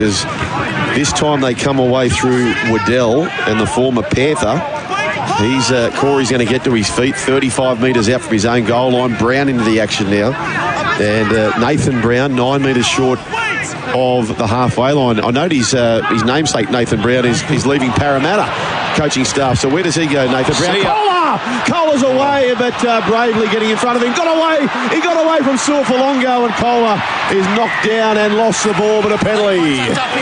This time they come away through Waddell and the former Panther. Corey's going to get to his feet, 35 metres out from his own goal line. Brown into the action now. And Nathan Brown, 9 metres short of the halfway line. I note his namesake, Nathan Brown, is leaving Parramatta coaching staff. So where does he go, Nathan Brown? Kohler's away, but bravely getting in front of him. Got away. He got away from Suafalongo, and Kohler is knocked down and lost the ball, but a penalty.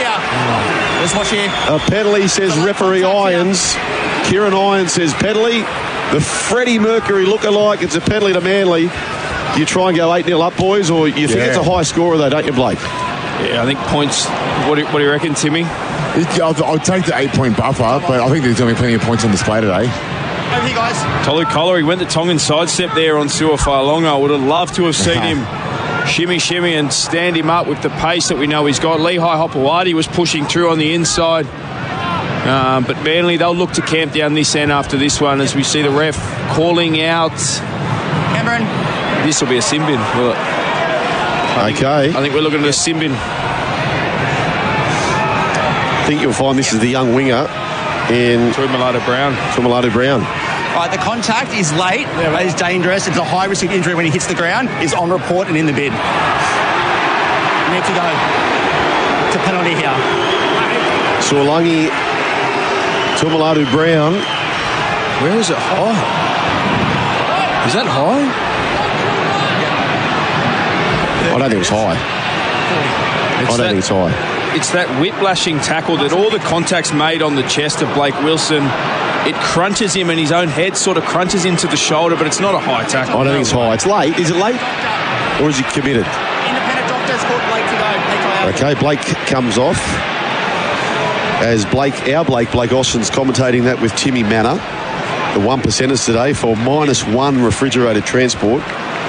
A penalty, says referee Irons. Kieran Irons says penalty. The Freddie Mercury lookalike. It's a penalty to Manly. Do you try and go 8-0 up, boys, or you think it's a high scorer, though, don't you, Blake? Yeah, I think points. What do you reckon, Timmy? I'll take the 8-point buffer, but I think there's going to be plenty of points on display today. Over here, guys. Tolu Kohler, he went the Tongan sidestep there on Suafalongo. I would have loved to have seen him shimmy and stand him up with the pace that we know he's got. Lehigh Hopewadi was pushing through on the inside. But Manly, they'll look to camp down this end after this one as we see the ref calling out. Cameron. This will be a sin bin, will it? I think we're looking at a sin bin. I think you'll find this is the young winger in Tuimolotu Brown. All right, the contact is late. It is dangerous. It's a high-risk injury when he hits the ground. Is on report and in the bid. Need to go. It's a penalty here. Sualangi, Tuimolotu Brown. Where is it? High? Is that high? I don't think it's high. I don't think it's high. It's that whiplashing tackle that all the contacts made on the chest of Blake Wilson. It crunches him and his own head sort of crunches into the shoulder, but it's not a high tackle. I don't think it's high. It's late. Is it late? Or is he committed? Independent doctors called Blake to go. Okay, Blake comes off. As Blake Austin's commentating that with Timmy Manor. The 1%ers today for -1 refrigerated transport.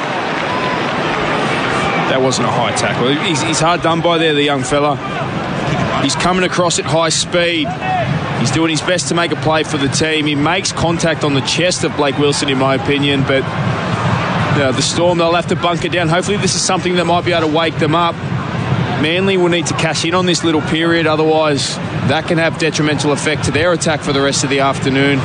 That wasn't a high tackle. He's hard done by there, the young fella. He's coming across at high speed. He's doing his best to make a play for the team. He makes contact on the chest of Blake Wilson, in my opinion, but the Storm, they'll have to bunker down. Hopefully this is something that might be able to wake them up. Manly will need to cash in on this little period, otherwise that can have detrimental effect to their attack for the rest of the afternoon.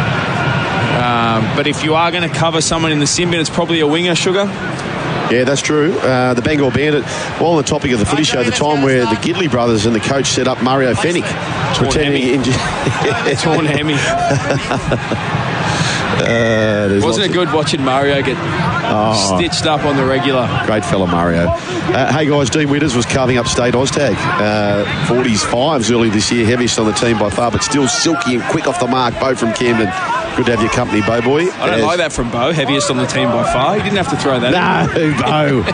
But if you are going to cover someone in the sin bin, it's probably a winger, Sugar. Yeah, that's true. The Bangor Bandit, while on the topic of the footy show, the time where the Gidley brothers and the coach set up Mario Fennick. Torn hammy. Wasn't it good watching Mario get stitched up on the regular? Great fella, Mario. Hey, guys, Dean Witters was carving up state Oztag. 40s, 5s early this year, heaviest on the team by far, but still silky and quick off the mark. Bo from Camden. Good to have your company, Bo boy. I don't like that from Bo, heaviest on the team by far. You didn't have to throw that in. Bo.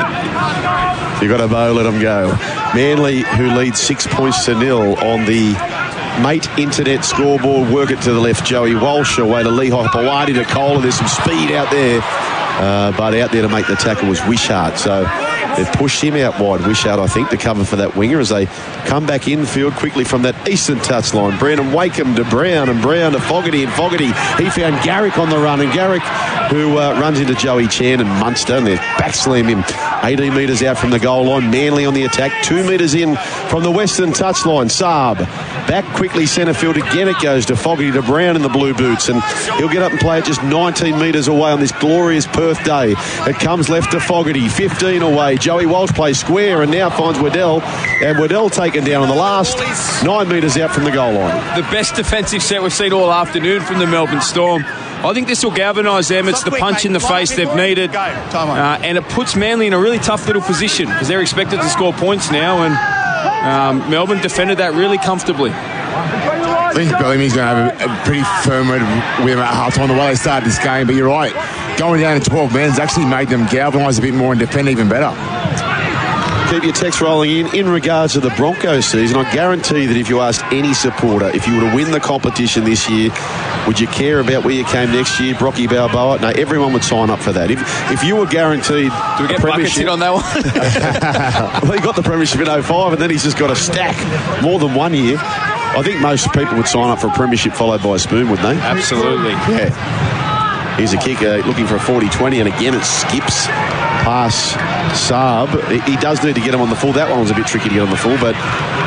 If you got a Bo, let them go. Manly, who leads 6 points to 0 on the Mate Internet scoreboard. Work it to the left, Joey Walsh away to Lehigh Hopewadi to Kohler. There's some speed out there, but out there to make the tackle was Wishart. So they've pushed him out wide, Wishart, I think, to cover for that winger as they come back infield quickly from that eastern touchline. Brandon Wakeham to Brown, and Brown to Fogarty, and Fogarty, he found Garrick on the run, and Garrick, who runs into Joey Chan and Munster, and they backslam him 18 metres out from the goal line. Manly on the attack, 2 metres in from the western touchline. Saab back quickly centre field. Again it goes to Fogarty to Brown in the blue boots, and he'll get up and play it just 19 metres away on this glorious Perth day. It comes left to Fogarty, 15 away. Joey Walsh plays square and now finds Waddell, and Waddell taken down on the last 9 metres out from the goal line. The best defensive set we've seen all afternoon from the Melbourne Storm. I think this will galvanise them. It's the punch in the face they've needed, and it puts Manly in a really tough little position because they're expected to score points now, and Melbourne defended that really comfortably. I think Bellamy's going to have a pretty firm word with him at half-time, the way they started this game, but you're right. Going down to 12 men has actually made them galvanise a bit more and defend even better. Keep your text rolling in regards to the Broncos season. I guarantee that if you asked any supporter, if you were to win the competition this year, would you care about where you came next year, Brocky Balboa? No, everyone would sign up for that. If you were guaranteed do we get buckets in on that one? Well, he got the premiership in 05 and then he's just got a stack more than 1 year. I think most people would sign up for a premiership followed by a spoon, wouldn't they? Absolutely. Yeah. Here's a kicker looking for a 40-20, and again it skips pass Saab. He does need to get him on the full. That one was a bit tricky to get on the full, but